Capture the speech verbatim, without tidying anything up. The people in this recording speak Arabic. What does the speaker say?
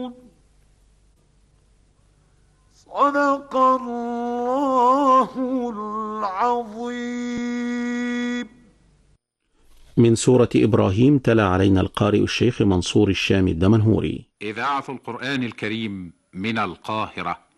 صدق الله العظيم. من سورة إبراهيم تلا علينا القارئ الشيخ منصور الشامي الدمنهوري. إذاعة القرآن الكريم من القاهرة.